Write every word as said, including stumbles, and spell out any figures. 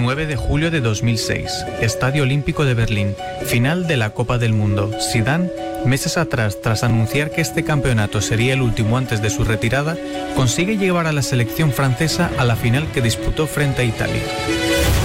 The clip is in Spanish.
nueve de julio de dos mil seis, Estadio Olímpico de Berlín, final de la Copa del Mundo. Zidane, meses atrás, tras anunciar que este campeonato sería el último antes de su retirada, consigue llevar a la selección francesa a la final que disputó frente a Italia.